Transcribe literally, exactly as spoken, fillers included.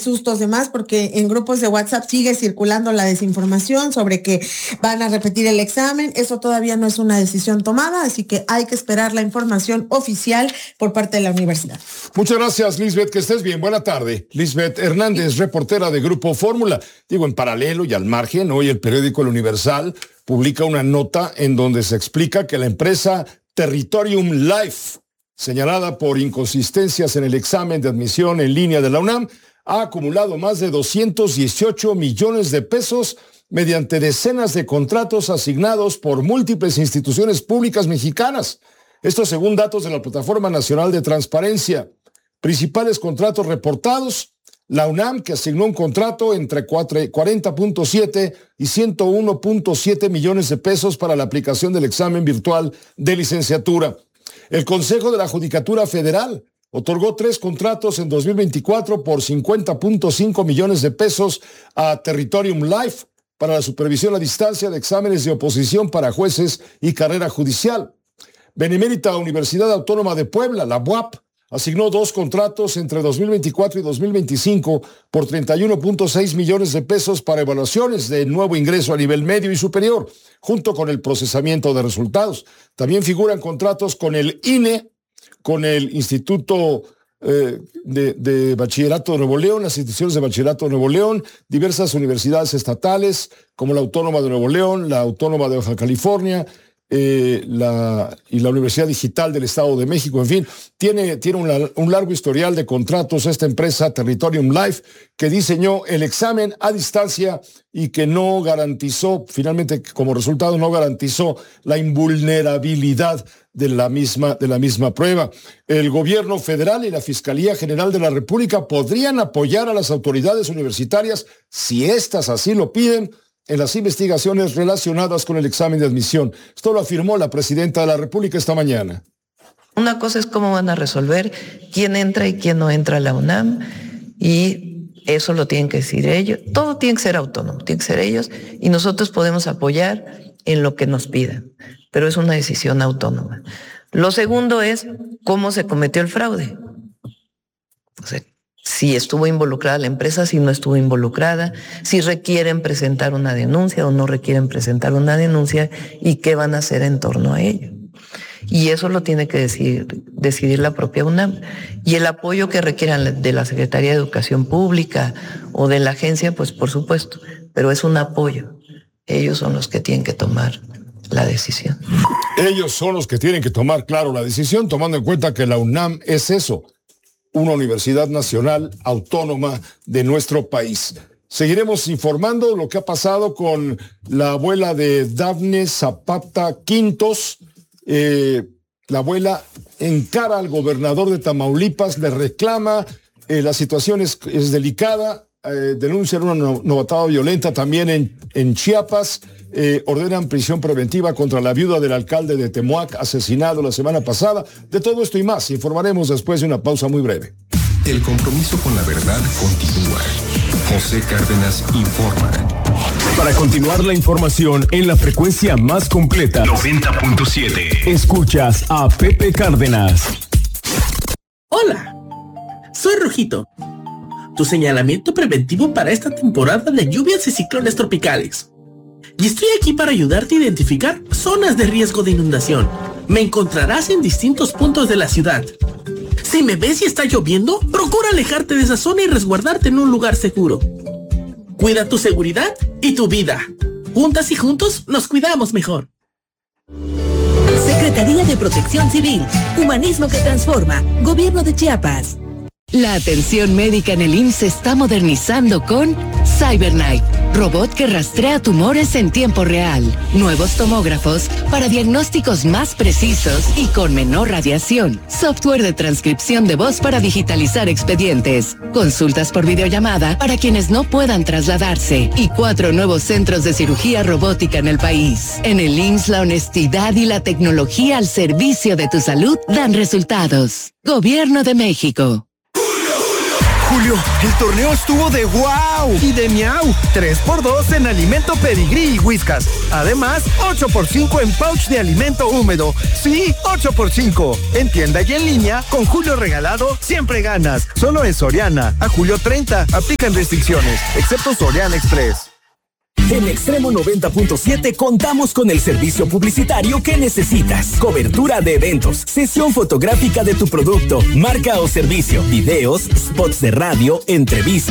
sustos de más, porque en grupos de WhatsApp sigue circulando la desinformación sobre que van a repetir el examen. Eso todavía no es una decisión tomada, así que hay que esperar la información oficial por parte de la universidad. Muchas gracias, Lisbeth, que estés bien. Buena tarde. Lisbeth Hernández, reportera de Grupo Fórmula. Digo, en paralelo y al margen, hoy el periódico El Universal publica una nota en donde se explica que la empresa Territorium Life, señalada por inconsistencias en el examen de admisión en línea de la UNAM, ha acumulado más de doscientos dieciocho millones de pesos mediante decenas de contratos asignados por múltiples instituciones públicas mexicanas. Esto según datos de la Plataforma Nacional de Transparencia. Principales contratos reportados: la UNAM, que asignó un contrato entre cuarenta punto siete y ciento uno punto siete millones de pesos para la aplicación del examen virtual de licenciatura. El Consejo de la Judicatura Federal otorgó tres contratos en dos mil veinticuatro por cincuenta punto cinco millones de pesos a Territorium Life para la supervisión a distancia de exámenes de oposición para jueces y carrera judicial. Benemérita Universidad Autónoma de Puebla, la B U A P, asignó dos contratos entre dos mil veinticuatro y dos mil veinticinco por treinta y uno punto seis millones de pesos para evaluaciones de nuevo ingreso a nivel medio y superior, junto con el procesamiento de resultados. También figuran contratos con el I N E, con el Instituto eh, de, de Bachillerato de Nuevo León, las instituciones de Bachillerato de Nuevo León, diversas universidades estatales, como la Autónoma de Nuevo León, la Autónoma de Baja California, Eh, la, y la Universidad Digital del Estado de México. En fin, tiene, tiene un, un largo historial de contratos esta empresa Territorium Life, que diseñó el examen a distancia y que no garantizó, finalmente como resultado no garantizó la invulnerabilidad de la misma, de la misma prueba. El gobierno federal y la Fiscalía General de la República podrían apoyar a las autoridades universitarias, si éstas así lo piden, en las investigaciones relacionadas con el examen de admisión. Esto lo afirmó la presidenta de la República esta mañana. Una cosa es cómo van a resolver quién entra y quién no entra a la UNAM, y eso lo tienen que decir ellos. Todo tiene que ser autónomo, tiene que ser ellos, y nosotros podemos apoyar en lo que nos pidan, pero es una decisión autónoma. Lo segundo es cómo se cometió el fraude. O sea, si estuvo involucrada la empresa, si no estuvo involucrada, si requieren presentar una denuncia o no requieren presentar una denuncia, y qué van a hacer en torno a ello. Y eso lo tiene que decidir, decidir la propia UNAM. Y el apoyo que requieran de la Secretaría de Educación Pública o de la agencia, pues por supuesto, pero es un apoyo. Ellos son los que tienen que tomar la decisión. Ellos son los que tienen que tomar, claro, la decisión, tomando en cuenta que la UNAM es eso, una universidad nacional autónoma de nuestro país. Seguiremos informando lo que ha pasado con la abuela de Dafne Zapata Quintos. Eh, la abuela encara al gobernador de Tamaulipas, le reclama, eh, la situación es, es delicada, eh, denuncian una no, novatada violenta también en, en Chiapas. Eh, ordenan prisión preventiva contra la viuda del alcalde de Temuac, asesinado la semana pasada. De todo esto y más informaremos después de una pausa muy breve. El compromiso con la verdad continúa. José Cárdenas informa. Para continuar la información en la frecuencia más completa, noventa punto siete, escuchas a Pepe Cárdenas. Hola, soy Rojito, tu señalamiento preventivo para esta temporada de lluvias y ciclones tropicales. Y estoy aquí para ayudarte a identificar zonas de riesgo de inundación. Me encontrarás en distintos puntos de la ciudad. Si me ves y está lloviendo, procura alejarte de esa zona y resguardarte en un lugar seguro. Cuida tu seguridad y tu vida. Juntas y juntos nos cuidamos mejor. Secretaría de Protección Civil, Humanismo que Transforma, Gobierno de Chiapas. La atención médica en el I M S S se está modernizando con CyberKnife, robot que rastrea tumores en tiempo real, nuevos tomógrafos para diagnósticos más precisos y con menor radiación, software de transcripción de voz para digitalizar expedientes, consultas por videollamada para quienes no puedan trasladarse y cuatro nuevos centros de cirugía robótica en el país. En el I M S S la honestidad y la tecnología al servicio de tu salud dan resultados. Gobierno de México. Julio, el torneo estuvo de wow y de miau. tres por dos en alimento Pedigrí y Whiskas. Además, ocho por cinco en pouch de alimento húmedo. Sí, ocho por cinco. En tienda y en línea, con Julio regalado, siempre ganas. Solo en Soriana. A julio treinta. Aplican restricciones, excepto Soriana Express. En Extremo noventa punto siete contamos con el servicio publicitario que necesitas. Cobertura de eventos, sesión fotográfica de tu producto, marca o servicio, videos, spots de radio, entrevistas.